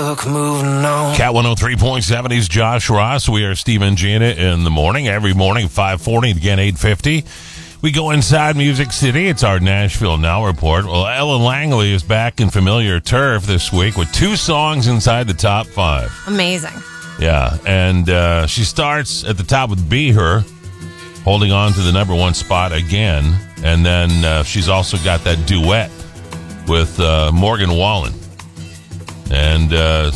book, moving on. Cat 103.7 is Josh Ross. We are Steve and Gina in the morning. Every morning, 5:40, again, 8:50. We go inside Music City. It's our Nashville Now report. Well, Ellen Langley is back in familiar turf this week with 2 songs inside the top 5. Amazing. Yeah, and she starts at the top with Be Her, holding on to the number 1 spot again. And then she's also got that duet with Morgan Wallen. And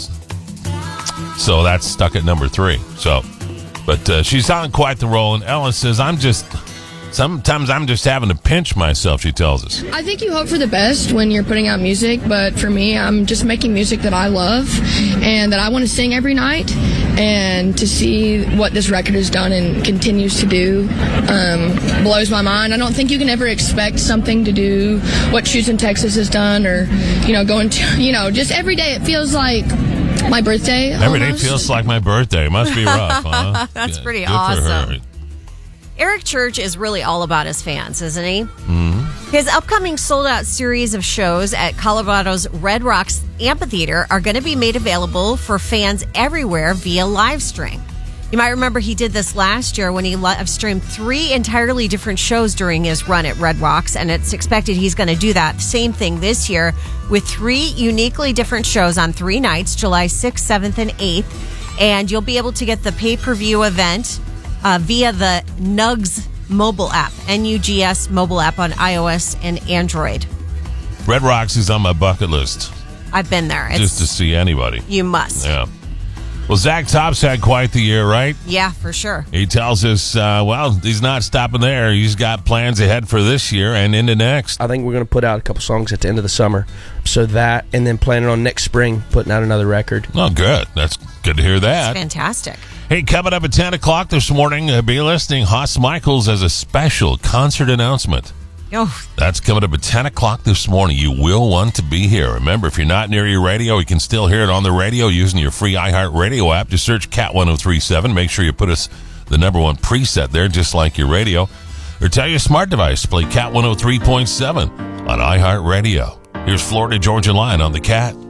so that's stuck at number 3. So, but she's on quite the roll. And Ellen says, sometimes I'm just having to pinch myself, she tells us. I think you hope for the best when you're putting out music, but for me, I'm just making music that I love and that I want to sing every night. And to see what this record has done and continues to do blows my mind. I don't think you can ever expect something to do what Choosing Texas has done, or, going to, just every day it feels like my birthday. Every day almost. feels like my birthday. It must be rough, huh? That's pretty good awesome. For her. Eric Church is really all about his fans, isn't he? Mm-hmm. His upcoming sold-out series of shows at Colorado's Red Rocks Amphitheater are going to be made available for fans everywhere via live stream. You might remember he did this last year when he live streamed 3 entirely different shows during his run at Red Rocks, and it's expected he's going to do that same thing this year with 3 uniquely different shows on 3 nights, July 6th, 7th, and 8th. And you'll be able to get the pay-per-view event via the Nugs mobile app, NUGS mobile app on iOS and Android. Red Rocks is on my bucket list. I've been there. Just to see anybody. You must. Yeah. Well, Zach Top's had quite the year, right? Yeah, for sure. He tells us, he's not stopping there. He's got plans ahead for this year and into next. I think we're going to put out a couple songs at the end of the summer. So that, and then planning on next spring, putting out another record. Oh, good. That's good to hear that. That's fantastic. Hey, coming up at 10 o'clock this morning, be listening. Haas Michaels as a special concert announcement. Oh. That's coming up at 10 o'clock this morning. You will want to be here. Remember, if you're not near your radio, you can still hear it on the radio using your free iHeartRadio app. Just search Cat 103.7. Make sure you put us the number 1 preset there, just like your radio. Or tell your smart device to play Cat 103.7 on iHeartRadio. Here's Florida Georgia Line on the Cat.